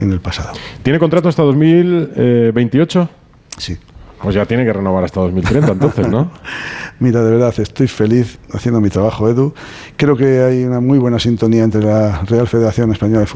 en el pasado. ¿Tiene contrato hasta 2028? Sí. Pues ya tiene que renovar hasta 2030, entonces, ¿no? Mira, de verdad, estoy feliz haciendo mi trabajo, Edu. Creo que hay una muy buena sintonía entre la Real Federación Española de Fútbol